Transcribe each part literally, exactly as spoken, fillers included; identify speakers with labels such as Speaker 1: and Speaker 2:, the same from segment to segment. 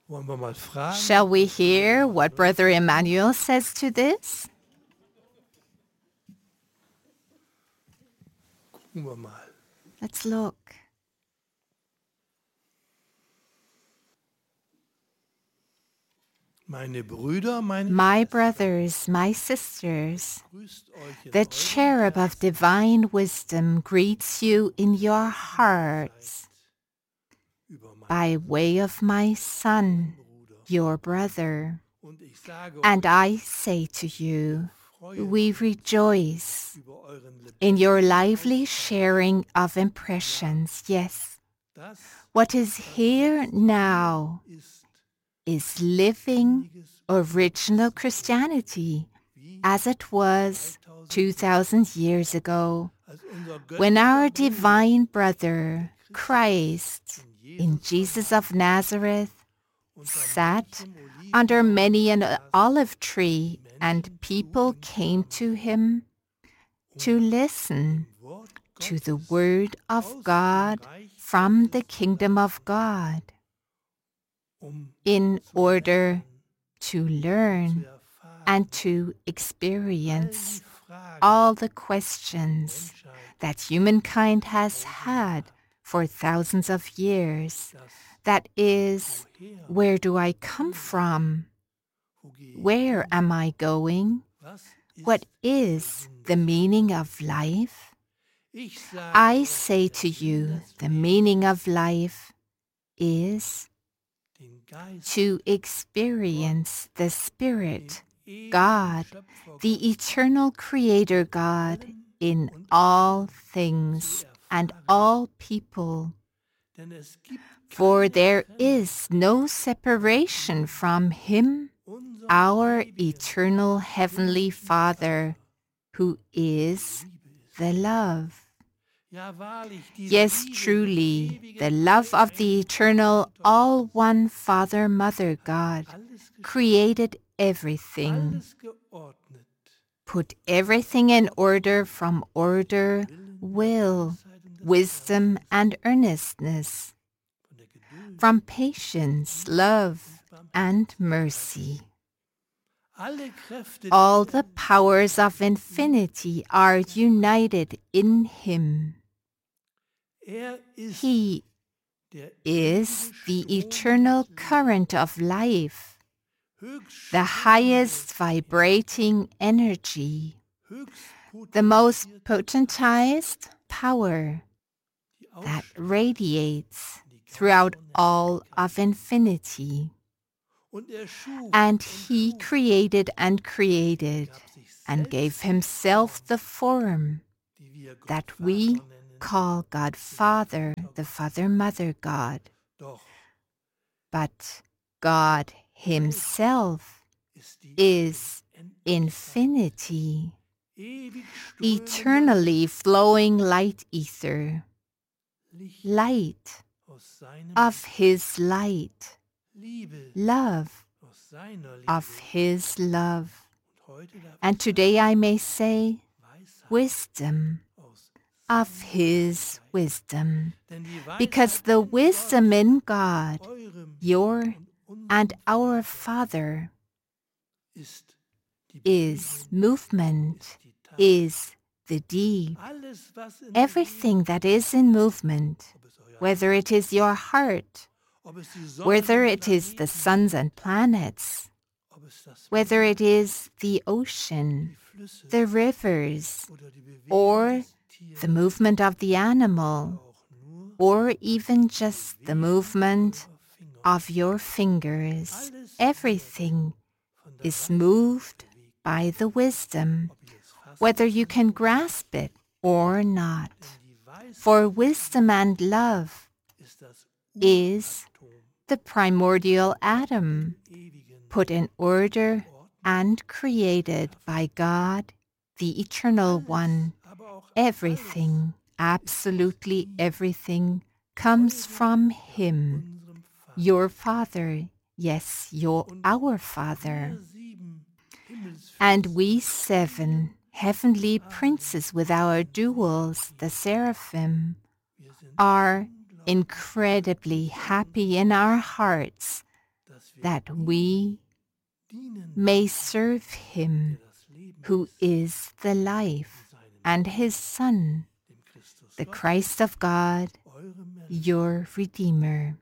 Speaker 1: Wollen wir mal fragen?
Speaker 2: Shall we hear what Brother Emmanuel says to this?
Speaker 1: Gucken wir mal.
Speaker 2: Let's look.
Speaker 1: Meine Brüder, meine
Speaker 2: My
Speaker 1: Schwestern,
Speaker 2: brothers, my sisters,
Speaker 1: grüßt euch in
Speaker 2: the
Speaker 1: eurem
Speaker 2: cherub of
Speaker 1: Herzen
Speaker 2: divine wisdom greets you in your hearts
Speaker 1: über meinen
Speaker 2: by way of my Son,
Speaker 1: Bruder.
Speaker 2: your brother.
Speaker 1: Und ich sage
Speaker 2: And
Speaker 1: euch,
Speaker 2: I say to you,
Speaker 1: freue
Speaker 2: we rejoice
Speaker 1: über euren
Speaker 2: in your
Speaker 1: lebendigen
Speaker 2: lively
Speaker 1: Austausch.
Speaker 2: sharing of impressions. Yes,
Speaker 1: Das
Speaker 2: what is here now
Speaker 1: ist
Speaker 2: is living
Speaker 1: ewiges
Speaker 2: original Christianity as it was two thousand years ago,
Speaker 1: als unser
Speaker 2: when our
Speaker 1: göttlicher Bruder
Speaker 2: divine brother, Christ, in Jesus of Nazareth,
Speaker 1: unter
Speaker 2: sat
Speaker 1: manchem Oliven-
Speaker 2: under many an olive tree, and people came to him to listen
Speaker 1: Wort
Speaker 2: to the
Speaker 1: Gottes
Speaker 2: word
Speaker 1: aus
Speaker 2: of
Speaker 1: dem
Speaker 2: God
Speaker 1: Reich
Speaker 2: from the
Speaker 1: Gottes
Speaker 2: kingdom of God,
Speaker 1: um
Speaker 2: in
Speaker 1: zu
Speaker 2: order
Speaker 1: lernen,
Speaker 2: to
Speaker 1: zu
Speaker 2: learn
Speaker 1: erfahren,
Speaker 2: and to
Speaker 1: all
Speaker 2: experience
Speaker 1: die Fragen
Speaker 2: all the
Speaker 1: der
Speaker 2: questions
Speaker 1: Menschheit,
Speaker 2: that humankind has had for thousands of years.
Speaker 1: das
Speaker 2: That is,
Speaker 1: woher,
Speaker 2: where do I come from?
Speaker 1: wo gehe ich
Speaker 2: Where
Speaker 1: hin,
Speaker 2: am I going?
Speaker 1: was ist
Speaker 2: What
Speaker 1: der
Speaker 2: is
Speaker 1: Sinn
Speaker 2: the
Speaker 1: des
Speaker 2: meaning of life?
Speaker 1: Ich sage
Speaker 2: I
Speaker 1: euch,
Speaker 2: say
Speaker 1: der
Speaker 2: to
Speaker 1: Sinn
Speaker 2: you,
Speaker 1: des
Speaker 2: the
Speaker 1: Lebens,
Speaker 2: meaning of life is
Speaker 1: den Geist,
Speaker 2: to experience the Spirit,
Speaker 1: den ewigen
Speaker 2: God,
Speaker 1: Schöpfer
Speaker 2: the
Speaker 1: Gott
Speaker 2: eternal Creator God in all things and all people.
Speaker 1: Denn es gibt
Speaker 2: For
Speaker 1: keine
Speaker 2: there
Speaker 1: Trennung,
Speaker 2: is no separation from Him,
Speaker 1: unserem
Speaker 2: our
Speaker 1: ewigen
Speaker 2: eternal Heavenly
Speaker 1: himmlischen
Speaker 2: Father, who is
Speaker 1: Liebe ist.
Speaker 2: the love.
Speaker 1: Ja, wahrlich, diese
Speaker 2: Yes,
Speaker 1: Liebe des
Speaker 2: truly,
Speaker 1: ewigen
Speaker 2: the love of the
Speaker 1: dreieinigen
Speaker 2: eternal
Speaker 1: Gottes
Speaker 2: all-one Father, Mother God
Speaker 1: alles geschaffen,
Speaker 2: created everything,
Speaker 1: alles geordnet,
Speaker 2: put everything in order from order, will,
Speaker 1: Weisheit und das
Speaker 2: wisdom, and earnestness,
Speaker 1: von der Geduld,
Speaker 2: from patience, love, and mercy.
Speaker 1: alle Kräfte
Speaker 2: All
Speaker 1: der
Speaker 2: the powers of infinity are united in Him.
Speaker 1: Er ist
Speaker 2: He
Speaker 1: der
Speaker 2: is the
Speaker 1: ewige Strom
Speaker 2: eternal
Speaker 1: des
Speaker 2: current of life,
Speaker 1: höchst
Speaker 2: the highest vibrating energy,
Speaker 1: höchst
Speaker 2: the most
Speaker 1: potenzierte,
Speaker 2: potentized power
Speaker 1: die
Speaker 2: that
Speaker 1: ausstrahlt
Speaker 2: radiates
Speaker 1: in die ganze
Speaker 2: throughout all
Speaker 1: Unendlichkeit.
Speaker 2: of infinity.
Speaker 1: Und er schuf
Speaker 2: And
Speaker 1: und
Speaker 2: He
Speaker 1: schuf,
Speaker 2: created and created
Speaker 1: gab sich
Speaker 2: and
Speaker 1: selbst
Speaker 2: gave
Speaker 1: die
Speaker 2: Himself
Speaker 1: Form,
Speaker 2: the form
Speaker 1: die wir Gott
Speaker 2: that
Speaker 1: Vater
Speaker 2: we
Speaker 1: nennen.
Speaker 2: call God Father, the Father, Mother God.
Speaker 1: Doch
Speaker 2: But God Himself
Speaker 1: ist die
Speaker 2: is
Speaker 1: Unendlichkeit,
Speaker 2: infinity,
Speaker 1: ewig strömender
Speaker 2: eternally flowing light ether,
Speaker 1: Licht
Speaker 2: light
Speaker 1: aus seinem
Speaker 2: of His light,
Speaker 1: Liebe
Speaker 2: love
Speaker 1: aus seiner Liebe.
Speaker 2: of His love.
Speaker 1: Und heute darf
Speaker 2: And
Speaker 1: ich
Speaker 2: today I may say,
Speaker 1: Weisheit
Speaker 2: wisdom
Speaker 1: aus
Speaker 2: of
Speaker 1: seiner
Speaker 2: His
Speaker 1: Weisheit.
Speaker 2: wisdom,
Speaker 1: Denn die Weisheit
Speaker 2: because the
Speaker 1: in
Speaker 2: wisdom
Speaker 1: Gott,
Speaker 2: in God,
Speaker 1: eurem
Speaker 2: your
Speaker 1: und unserem
Speaker 2: and our
Speaker 1: Vater,
Speaker 2: Father,
Speaker 1: ist die
Speaker 2: is
Speaker 1: Bewegung,
Speaker 2: movement,
Speaker 1: ist die Tat.
Speaker 2: is the deed.
Speaker 1: Alles, was in
Speaker 2: Everything that is in movement,
Speaker 1: Bewegung, ob es euer
Speaker 2: whether it is your heart,
Speaker 1: ob es die Sonnen
Speaker 2: whether
Speaker 1: und
Speaker 2: it is the
Speaker 1: Planeten
Speaker 2: suns and planets,
Speaker 1: ob es das
Speaker 2: whether
Speaker 1: Meer,
Speaker 2: it is the ocean,
Speaker 1: die Flüsse
Speaker 2: the rivers,
Speaker 1: oder die Bewegung
Speaker 2: or
Speaker 1: des Tieres,
Speaker 2: the movement of the animal,
Speaker 1: oder auch nur
Speaker 2: or even just the
Speaker 1: Bewegung
Speaker 2: movement
Speaker 1: eurer Finger.
Speaker 2: of your fingers.
Speaker 1: Alles
Speaker 2: Everything
Speaker 1: von der
Speaker 2: is
Speaker 1: Weisheit
Speaker 2: moved
Speaker 1: bewegt,
Speaker 2: by the wisdom,
Speaker 1: ob ihr es fasst,
Speaker 2: whether you can grasp it or not.
Speaker 1: denn die Weisheit
Speaker 2: For wisdom and love
Speaker 1: ist das
Speaker 2: is
Speaker 1: Uratom
Speaker 2: the primordial atom,
Speaker 1: im ewigen
Speaker 2: put in order
Speaker 1: Ordnung.
Speaker 2: and created by God, the Eternal One.
Speaker 1: Aber auch
Speaker 2: Everything, absolutely everything, comes from Him,
Speaker 1: unserem Vater.
Speaker 2: your Father, yes, your our
Speaker 1: Wir
Speaker 2: Father.
Speaker 1: sieben Himmelsfürsten
Speaker 2: And we seven heavenly princes with our jewels, the seraphim,
Speaker 1: wir sind
Speaker 2: are
Speaker 1: unglaublich,
Speaker 2: incredibly happy in our hearts
Speaker 1: dass
Speaker 2: that we
Speaker 1: dienen,
Speaker 2: may serve him
Speaker 1: der das Leben
Speaker 2: who
Speaker 1: ist,
Speaker 2: is the life, and his Son,
Speaker 1: dem Christus
Speaker 2: the
Speaker 1: Gott,
Speaker 2: Christ of God,
Speaker 1: eurem Erlöser.
Speaker 2: your Redeemer.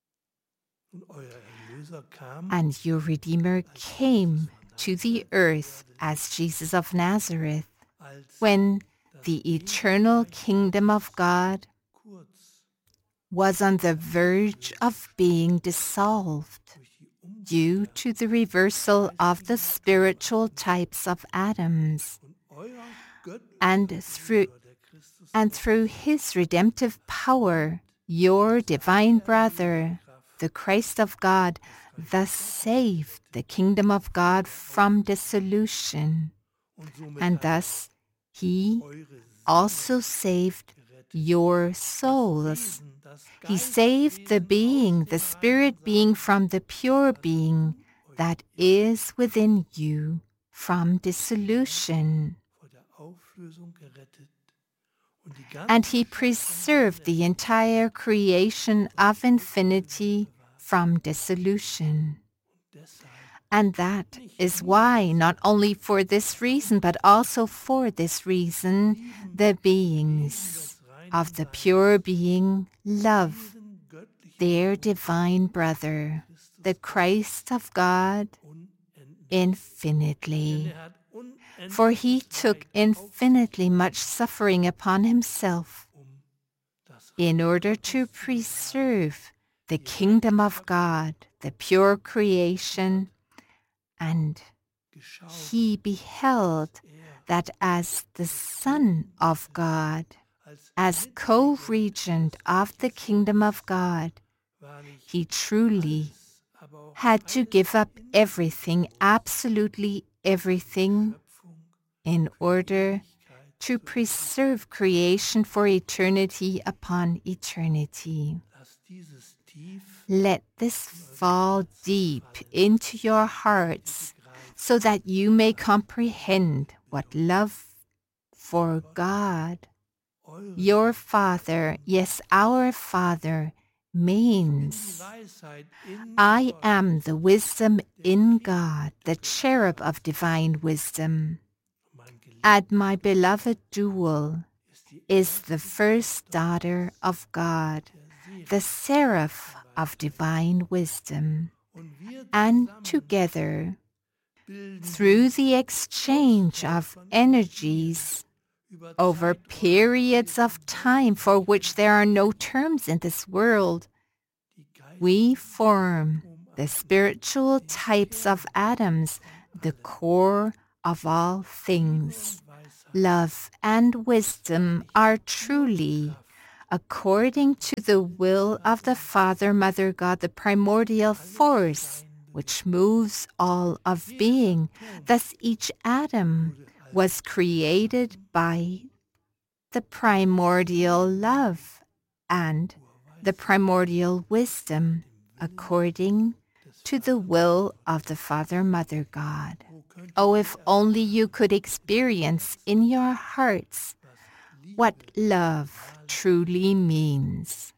Speaker 1: Und euer Erlöser kam,
Speaker 2: And your Redeemer came to the earth as Jesus of Nazareth,
Speaker 1: als
Speaker 2: when
Speaker 1: das
Speaker 2: the eternal kingdom of God
Speaker 1: kurz
Speaker 2: was on the verge of being dissolved
Speaker 1: durch die Um
Speaker 2: due to the reversal of the spiritual types of Adams,
Speaker 1: und euer göttlicher
Speaker 2: and through
Speaker 1: Bruder, der Christus
Speaker 2: and through his redemptive power, your divine brother, the Christ of God, thus saved the kingdom of God from dissolution,
Speaker 1: und somit
Speaker 2: and
Speaker 1: hat
Speaker 2: thus he
Speaker 1: eure
Speaker 2: also saved your souls.
Speaker 1: Wesen, das
Speaker 2: He saved the being, the spirit being from the pure being that is within you from dissolution.
Speaker 1: vor der Auflösung gerettet und die
Speaker 2: And
Speaker 1: ganze
Speaker 2: he preserved the entire creation of infinity from dissolution.
Speaker 1: deshalb
Speaker 2: And that is why, not only for this reason, but also for this reason, the beings of the pure being love
Speaker 1: diesen göttlichen
Speaker 2: their divine brother, the Christ of God,
Speaker 1: unendlich.
Speaker 2: infinitely.
Speaker 1: Er hat unendlich
Speaker 2: For he took infinitely much suffering upon himself
Speaker 1: um das
Speaker 2: in order to preserve the kingdom of God, the pure creation, and
Speaker 1: geschaut,
Speaker 2: he beheld
Speaker 1: er
Speaker 2: that as the Son of God,
Speaker 1: als
Speaker 2: as co-regent of the kingdom of God,
Speaker 1: wahrlich
Speaker 2: he truly
Speaker 1: alles, aber auch
Speaker 2: had to
Speaker 1: alles
Speaker 2: give up
Speaker 1: in
Speaker 2: everything, absolutely everything,
Speaker 1: Schöpfung,
Speaker 2: in order
Speaker 1: Ewigkeit
Speaker 2: to
Speaker 1: zu
Speaker 2: preserve creation for eternity upon eternity.
Speaker 1: Lass dieses tief
Speaker 2: Let this fall deep into your hearts so that you may comprehend what love for God,
Speaker 1: eure
Speaker 2: your Father, yes, our Father,
Speaker 1: die
Speaker 2: means.
Speaker 1: Weisheit in
Speaker 2: I
Speaker 1: Gott,
Speaker 2: am the wisdom in God, the cherub of divine wisdom,
Speaker 1: mein Geliebter
Speaker 2: and my beloved jewel
Speaker 1: ist die
Speaker 2: is the first daughter of God,
Speaker 1: Seele.
Speaker 2: the seraph of divine wisdom.
Speaker 1: Und wir
Speaker 2: And
Speaker 1: zusammen
Speaker 2: together,
Speaker 1: bilden
Speaker 2: through the exchange of energies
Speaker 1: über
Speaker 2: over
Speaker 1: Zeit
Speaker 2: periods of time for which there are no terms in this world,
Speaker 1: die Geist
Speaker 2: we form the spiritual types of atoms, the core of all things.
Speaker 1: Weisheit
Speaker 2: Love and wisdom are truly, according to the will of the Father, Mother God, the primordial force which moves all of being. Thus each atom was created by the primordial love and the primordial wisdom, according to the will of the Father, Mother God. Oh, if only you could experience in your hearts what love truly means.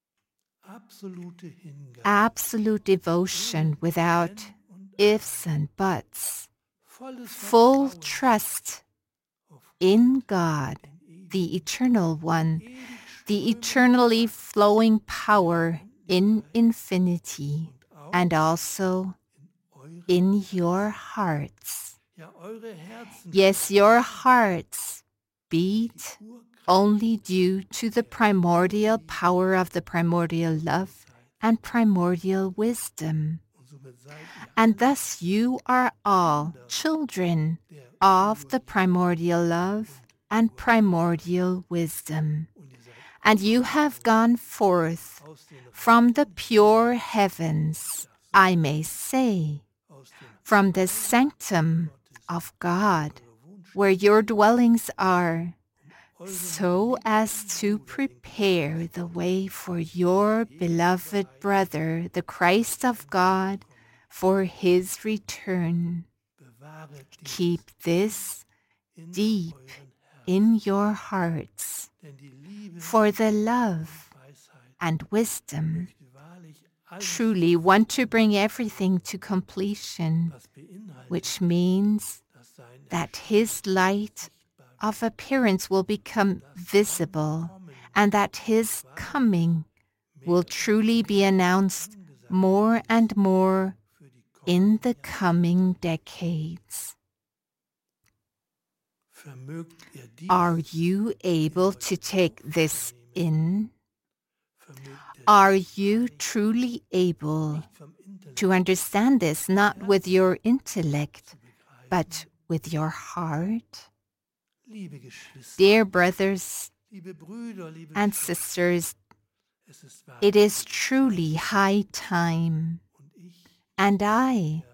Speaker 1: absolute Hingabe,
Speaker 2: Absolute devotion without ifs and buts.
Speaker 1: volles
Speaker 2: Full
Speaker 1: Vertrauen
Speaker 2: trust
Speaker 1: auf
Speaker 2: in God,
Speaker 1: den
Speaker 2: the Eternal One,
Speaker 1: ewig
Speaker 2: the eternally flowing power in infinity, and also
Speaker 1: eure,
Speaker 2: in your hearts.
Speaker 1: ja eure Herzen
Speaker 2: Yes, your hearts beat
Speaker 1: Urkraft
Speaker 2: only due to the primordial power of the primordial love and primordial wisdom.
Speaker 1: und somit seid ihr
Speaker 2: And thus you are all children
Speaker 1: der
Speaker 2: of the primordial love and primordial wisdom.
Speaker 1: und ihr seid
Speaker 2: And you have gone forth
Speaker 1: aus den
Speaker 2: from the pure heavens, I may say,
Speaker 1: aus dem
Speaker 2: from the sanctum of God,
Speaker 1: Wunsch
Speaker 2: where your dwellings are,
Speaker 1: eure
Speaker 2: so as to prepare the way for your beloved brother, the Christ of God, for his return.
Speaker 1: bewahret dies
Speaker 2: Keep this
Speaker 1: in
Speaker 2: deep
Speaker 1: euren Herzen,
Speaker 2: in your hearts,
Speaker 1: denn die Liebe
Speaker 2: for the love
Speaker 1: Weisheit
Speaker 2: and wisdom
Speaker 1: möchte wahrlich
Speaker 2: truly want to bring everything to completion,
Speaker 1: was beinhaltet,
Speaker 2: which means
Speaker 1: dass sein
Speaker 2: that his light of appearance will become visible and that his coming will truly be announced more and more
Speaker 1: für die
Speaker 2: in the
Speaker 1: kommenden Jahre
Speaker 2: coming decades.
Speaker 1: vermögt er dies,
Speaker 2: Are you able to take this in?
Speaker 1: vermögt er
Speaker 2: Are
Speaker 1: dies
Speaker 2: you
Speaker 1: ein,
Speaker 2: truly able
Speaker 1: nicht vom Intellekt
Speaker 2: to understand this not with your intellect,
Speaker 1: zu begreifen.
Speaker 2: but with your heart?
Speaker 1: Liebe Geschwister,
Speaker 2: Dear brothers
Speaker 1: liebe Brüder, liebe
Speaker 2: and
Speaker 1: Schwestern,
Speaker 2: sisters,
Speaker 1: es ist wahr,
Speaker 2: it is truly high time,
Speaker 1: und ich,
Speaker 2: and I,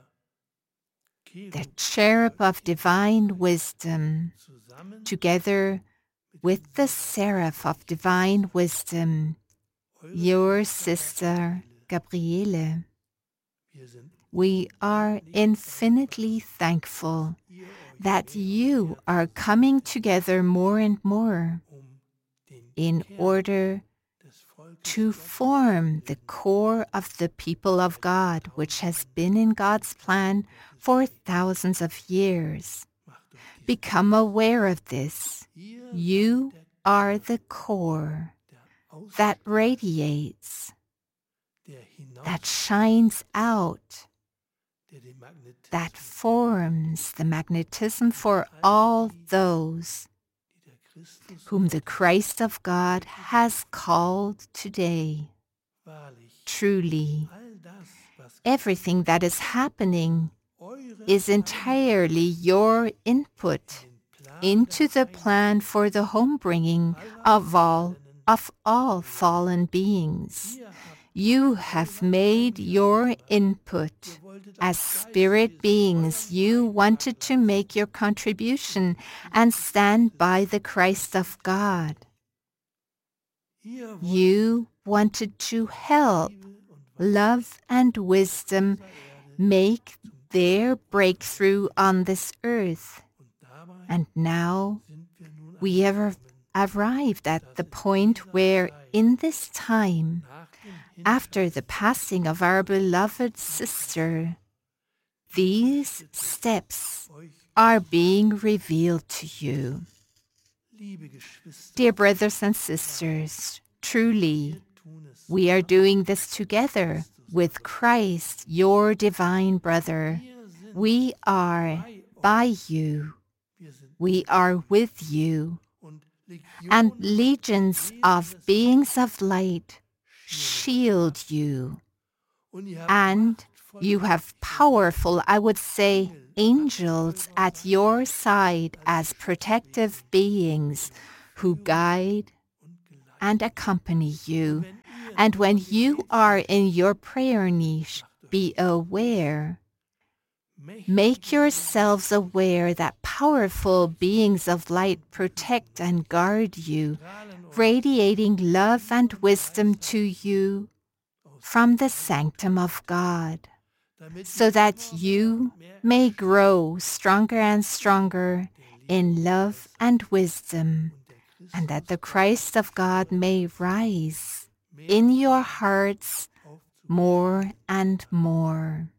Speaker 1: der
Speaker 2: the
Speaker 1: Cherub
Speaker 2: cherub of divine wisdom,
Speaker 1: zusammen
Speaker 2: together with the seraph of divine wisdom,
Speaker 1: eure
Speaker 2: your
Speaker 1: Schwester
Speaker 2: sister Gabriele,
Speaker 1: wir sind
Speaker 2: we are infinitely thankful
Speaker 1: ihr euch
Speaker 2: that
Speaker 1: mehr
Speaker 2: you are coming together more and more
Speaker 1: um den
Speaker 2: in
Speaker 1: Kern
Speaker 2: order
Speaker 1: des Volkes
Speaker 2: to
Speaker 1: Gottes
Speaker 2: form the core of the people of God, which has been in God's plan for thousands of years.
Speaker 1: macht euch dies.
Speaker 2: Become aware of this.
Speaker 1: Ihr
Speaker 2: You
Speaker 1: seid der
Speaker 2: are
Speaker 1: Kern,
Speaker 2: the core
Speaker 1: der aus,
Speaker 2: that radiates,
Speaker 1: der hinaus,
Speaker 2: that shines out,
Speaker 1: der den Magnetismus,
Speaker 2: that forms the magnetism for all those
Speaker 1: die der Christus
Speaker 2: whom the Christ of God has called today.
Speaker 1: wahrlich,
Speaker 2: Truly,
Speaker 1: all das, was
Speaker 2: everything that is happening
Speaker 1: eure
Speaker 2: is entirely your input
Speaker 1: den Plan
Speaker 2: into the plan for the homebringing of all of all fallen beings.
Speaker 1: ihr habt,
Speaker 2: You have made your input.
Speaker 1: ihr wolltet
Speaker 2: As
Speaker 1: als
Speaker 2: spirit
Speaker 1: Geistwesen
Speaker 2: beings, you wanted to make your contribution and stand by the Christ of God.
Speaker 1: ihr wollt
Speaker 2: You wanted to help
Speaker 1: Liebe und
Speaker 2: love and wisdom
Speaker 1: Wasser Erde
Speaker 2: make their breakthrough on this earth.
Speaker 1: und dabei
Speaker 2: And now
Speaker 1: sind wir nun
Speaker 2: we have
Speaker 1: angekommen,
Speaker 2: arrived at the point where, in this time,
Speaker 1: nach dem
Speaker 2: after the passing of our beloved sister, these steps
Speaker 1: euch,
Speaker 2: are being revealed to you.
Speaker 1: liebe Geschwister,
Speaker 2: Dear brothers and sisters, truly,
Speaker 1: wir tun es.
Speaker 2: we are doing this together with Christ, your divine brother.
Speaker 1: Wir sind
Speaker 2: We are
Speaker 1: bei euch.
Speaker 2: by you.
Speaker 1: Wir sind
Speaker 2: We are with you.
Speaker 1: und
Speaker 2: And
Speaker 1: Legionen
Speaker 2: legions of beings of light shield you.
Speaker 1: und ihr habt
Speaker 2: And
Speaker 1: machtvolle
Speaker 2: you have powerful, I would say, angels at your side as protective beings who guide
Speaker 1: und Geleit.
Speaker 2: and accompany you.
Speaker 1: Wenn ihr
Speaker 2: And when you are in your prayer niche, be aware. Make yourselves aware that powerful beings of light protect and guard you, radiating love and wisdom to you from the sanctum of God, so that you may grow stronger and stronger in love and wisdom, and that the Christ of God may rise in your hearts more and more.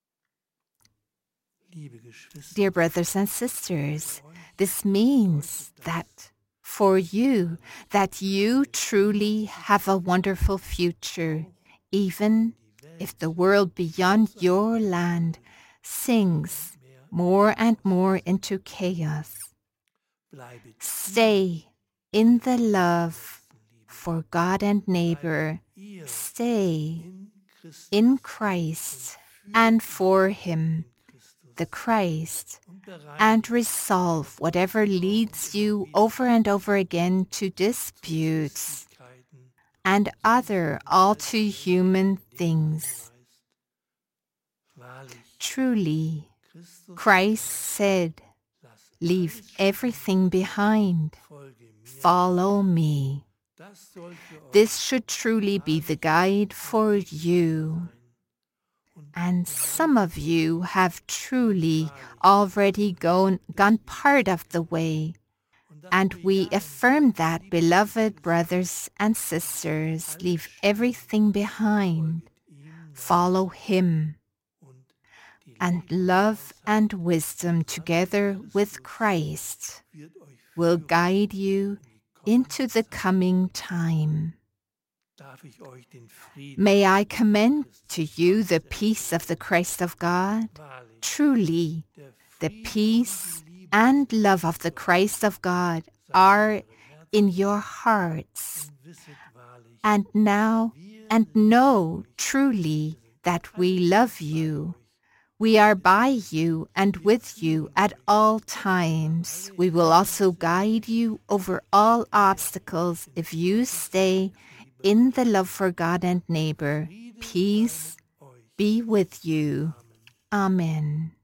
Speaker 1: liebe Geschwister,
Speaker 2: Dear brothers and sisters, this means that for you, that you truly have a wonderful future, even if the world beyond your land sinks more and more into chaos.
Speaker 1: bleibet
Speaker 2: Stay in the love for God and neighbor.
Speaker 1: ihr
Speaker 2: Stay
Speaker 1: in Christus
Speaker 2: in Christ and for Him, the Christ,
Speaker 1: und bereit
Speaker 2: and resolve whatever leads you over and over again to disputes
Speaker 1: Möglichkeiten
Speaker 2: and other all too human things.
Speaker 1: wahrlich
Speaker 2: Truly,
Speaker 1: Christus
Speaker 2: Christ said,
Speaker 1: lass
Speaker 2: "Leave
Speaker 1: alles
Speaker 2: everything behind.
Speaker 1: folge mir.
Speaker 2: Follow me."
Speaker 1: Das soll für euch
Speaker 2: This should truly be the guide for you.
Speaker 1: sein. Und
Speaker 2: And some of you have truly already gone, gone part of the way.
Speaker 1: und das
Speaker 2: And we affirm that, beloved brothers and sisters, leave everything behind.
Speaker 1: ihm
Speaker 2: follow Him. And love and wisdom together with Christ will guide you into the coming time. May I commend to you the peace of the Christ of God. Truly, the peace and love of the Christ of God are in your hearts. And now, and know truly that we love you. We are by you and with you at all times. We will also guide you over all obstacles if you stay in the love for God and neighbor. Peace be with you. Amen.